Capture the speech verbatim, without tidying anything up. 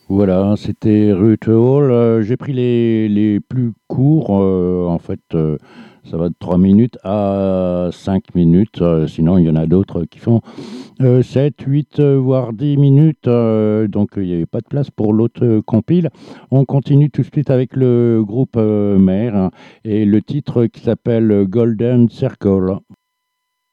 Voilà, c'était Ruth Hall. Euh, j'ai pris les, les plus courts. Euh, en fait, euh, ça va de trois minutes à cinq minutes. Euh, sinon, il y en a d'autres qui font euh, sept, huit, euh, voire dix minutes. Euh, donc, il n'y avait pas de place pour l'autre euh, compile. On continue tout de suite avec le groupe euh, Mère, hein, et le titre qui s'appelle Golden Circle.